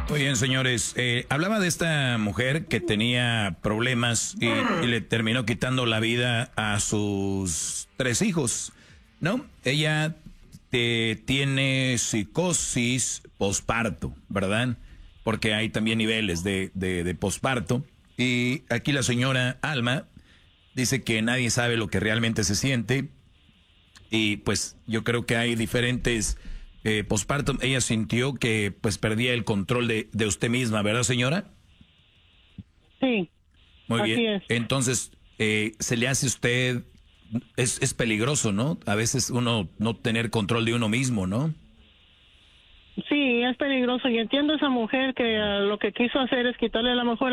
Muy bien, señores. Hablaba de esta mujer que tenía problemas y le terminó quitando la vida a sus 3 hijos, ¿no? Ella tiene psicosis posparto, ¿verdad? Porque hay también niveles de posparto. Y aquí la señora Alma dice que nadie sabe lo que realmente se siente. Y pues yo creo que hay diferentes posparto. Ella sintió que pues perdía el control de usted misma, ¿verdad, señora? Sí. Muy así bien. es. Entonces, se le hace a usted, es peligroso, ¿no? A veces uno no tener control de uno mismo, ¿no? Sí, es peligroso. Y entiendo a esa mujer que lo que quiso hacer es quitarle a la mejor